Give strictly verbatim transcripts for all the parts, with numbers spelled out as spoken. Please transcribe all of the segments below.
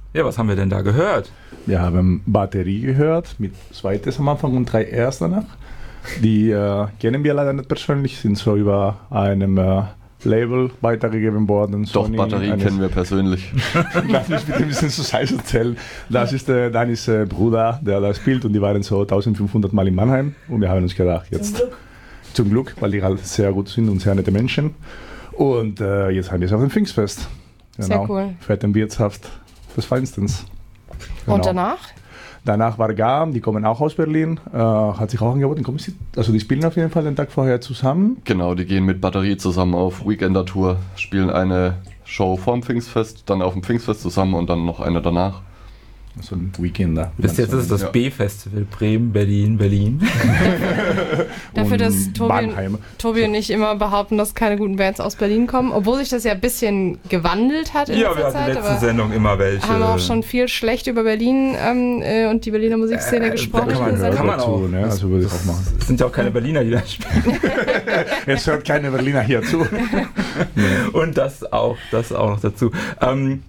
Ja, was haben wir denn da gehört? Wir haben Batterie gehört, mit zweites am Anfang und drei erst danach. Die äh, kennen wir leider nicht persönlich, sind so über einem äh, Label weitergegeben worden. Doch, Sony, Batterie eines, kennen wir persönlich. Darf ich bitte ein bisschen zu Size erzählen? Das ist äh, Danis äh, Bruder, der da spielt, und die waren so eintausendfünfhundert Mal in Mannheim, und wir haben uns gedacht, jetzt zum Glück, zum Glück weil die halt sehr gut sind und sehr nette Menschen. Und äh, jetzt haben wir es auf dem Pfingstfest. Genau. Sehr cool. Fett und Wirtshaft des Feinstens. Genau. Und danach? Danach war Gam, die kommen auch aus Berlin, äh, hat sich auch angeboten. Kommen sie, also die spielen auf jeden Fall den Tag vorher zusammen. Genau, die gehen mit Batterie zusammen auf Weekender-Tour, spielen eine Show vorm Pfingstfest, dann auf dem Pfingstfest zusammen und dann noch eine danach. So ein Weekender. Bis jetzt ist es das ja. B-Festival, Bremen, Berlin, Berlin. Dafür, dass Tobi, Tobi und ich immer behaupten, dass keine guten Bands aus Berlin kommen, obwohl sich das ja ein bisschen gewandelt hat in ja, letzter Zeit. Ja, wir hatten in der letzten Sendung immer welche. Haben auch schon viel schlecht über Berlin ähm, äh, und die Berliner Musikszene äh, gesprochen. Da kann man, kann man auch. Ne? Also würde ich auch machen. Es sind ja auch keine Berliner, die da spielen. Es hört keine Berliner hier zu. Und das auch, das auch noch dazu. Ähm,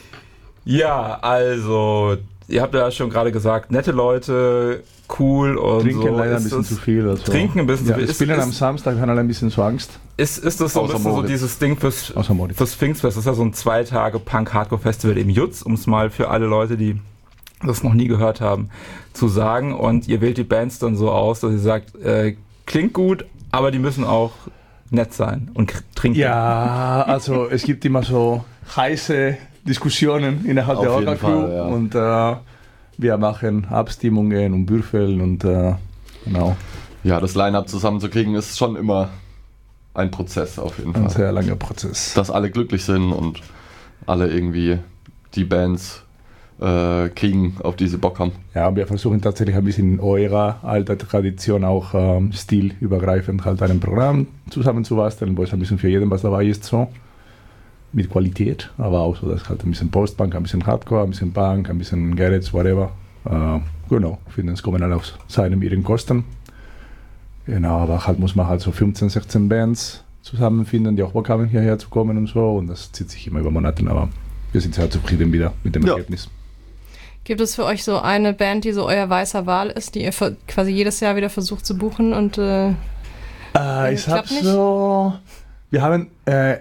Ja, also, ihr habt ja schon gerade gesagt, nette Leute, cool und Trinken so. leider ein bisschen zu viel. Also. Trinken ein bisschen ja, zu viel. Ist, spielen ist, am Samstag, haben alle ein bisschen so Angst. Ist, ist das so ein bisschen so dieses Ding fürs, fürs Pfingstfest? Das ist ja so ein zwei Tage Punk-Hardcore-Festival im Jutz, um es mal für alle Leute, die das noch nie gehört haben, zu sagen. Und ihr wählt die Bands dann so aus, dass ihr sagt, äh, klingt gut, aber die müssen auch nett sein und trinken. Ja, also es gibt immer so heiße Diskussionen innerhalb der Orga-Crew, ja. Und äh, wir machen Abstimmungen und Würfeln und äh, genau. Ja, das Line-Up zusammenzukriegen ist schon immer ein Prozess auf jeden Fall. Ein sehr langer Prozess. Dass alle glücklich sind und alle irgendwie die Bands äh, kriegen, auf die sie Bock haben. Ja, und wir versuchen tatsächlich ein bisschen in eurer alter Tradition auch ähm, stilübergreifend halt ein Programm zusammenzubasteln, wo es ein bisschen für jeden was dabei ist, so. Mit Qualität, aber auch so, dass halt ein bisschen Post-Punk, ein bisschen Hardcore, ein bisschen Punk, ein bisschen Garage, whatever. Äh, genau, ich finde, es kommen alle auf seinem ihren Kosten. Genau, aber halt muss man halt so fünfzehn, sechzehn Bands zusammenfinden, die auch Bock haben, hierher zu kommen und so. Und das zieht sich immer über Monate, aber wir sind sehr zufrieden wieder mit dem ja. Ergebnis. Gibt es für euch so eine Band, die so euer weißer Wahl ist, die ihr quasi jedes Jahr wieder versucht zu buchen und äh, äh, ich hab so, wir haben äh,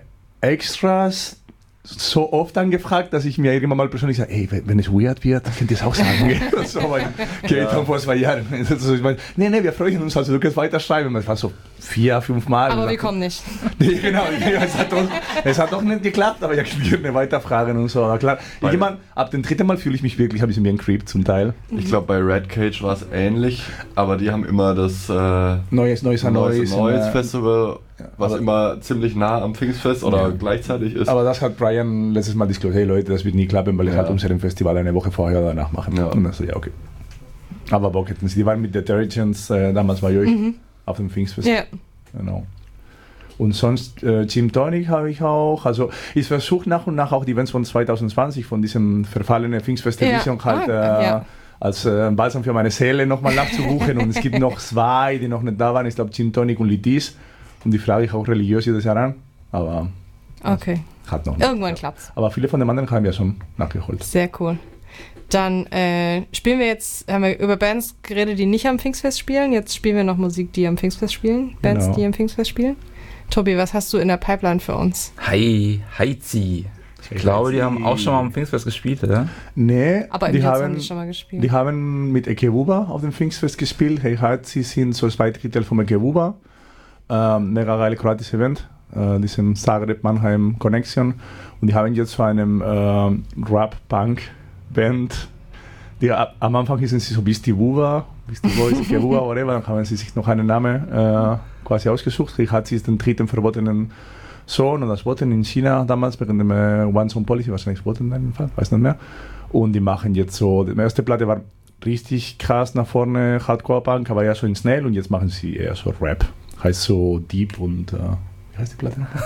Extras so oft angefragt, dass ich mir irgendwann mal persönlich sage, ey, wenn es weird wird, könnt ihr es auch sagen. So, aber geht ja. Dann vor zwei Jahren. Also ich meine, nee, nee, wir freuen uns, also du kannst weiter schreiben. Das war so vier, fünf Mal. Aber wir kommen nicht. Nee, genau, es hat, doch, es hat doch nicht geklappt, aber ich kann gerne weiterfragen und so. Aber klar, irgendwann, ab dem dritten Mal fühle ich mich wirklich ein bisschen wie ein Creep zum Teil. Ich glaube, bei Red Cage war es ähnlich, aber die haben immer das äh, Neues, Neues, Neues, Neues Festival, was aber immer ziemlich nah am Pfingstfest oder ja. gleichzeitig ist. Aber das hat Brian letztes Mal diskutiert, hey Leute, das wird nie klappen, weil ich ja. halt unser Festival eine Woche vorher oder danach machen. Ja. Und also, ja, okay. Aber Bock hätten sie, die waren mit Detergents, äh, damals war ich mhm. auf dem Pfingstfest. Ja. Genau. Und sonst äh, Gin Tonic habe ich auch. Also ich versuche nach und nach auch die Events von zwanzig zwanzig, von diesem verfallenen Pfingstfest Edition ja. halt ah, äh, ja. als äh, Balsam für meine Seele nochmal nachzubuchen. Und es gibt noch zwei, die noch nicht da waren. Ich glaube Gin Tonic und Litis. Und die frage ich auch religiös jedes Jahr an. Aber okay. hat noch nicht. Irgendwann klappt's. Aber viele von den anderen haben wir schon nachgeholt. Sehr cool. Dann äh, spielen wir jetzt, haben wir über Bands geredet, die nicht am Pfingstfest spielen. Jetzt spielen wir noch Musik, die am Pfingstfest spielen. Bands, genau. die am Pfingstfest spielen. Tobi, was hast du in der Pipeline für uns? Hi, Heizi. Ich glaube, die haben auch schon mal am Pfingstfest gespielt, oder? Nee, aber die haben, haben die schon mal gespielt. Die haben mit Ekewuba auf dem Pfingstfest gespielt. Hey, Heizi sind so zwei Drittel von Ekewuba. Ähm, mega geile kroatisches Event, äh, diesem Zagreb-Mannheim Connection. Und die haben jetzt so einem äh, Rap-Punk-Band, die ab, am Anfang hießen sie so Beastie Wuva, Beastie Boys, Wuva, whatever. Dann haben sie sich noch einen Namen äh, quasi ausgesucht. Ich hatte sie den dritten verbotenen Sohn und das Voten in China damals während dem äh, One-Zone-Policy, wahrscheinlich Voten in dem Fall, weiß nicht mehr. Und die machen jetzt so, die erste Platte war richtig krass nach vorne, Hardcore-Punk, aber ja so in Snail und jetzt machen sie eher so Rap. Heißt so Deep und äh, wie heißt die Platte noch?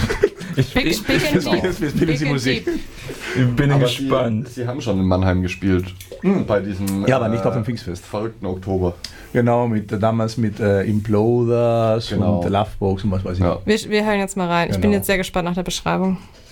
Ich bin, Big, big and deep. Wir spielen die Musik. Ich bin aber gespannt. Sie, sie haben schon in Mannheim gespielt. Mhm. Bei diesem ja, aber nicht auf dem Pfingstfest. Verrückten Oktober. Genau, mit, damals mit äh, Imploders genau. und Lovebox und was weiß ich. Ja. Wir, wir hören jetzt mal rein. Genau. Ich bin jetzt sehr gespannt nach der Beschreibung.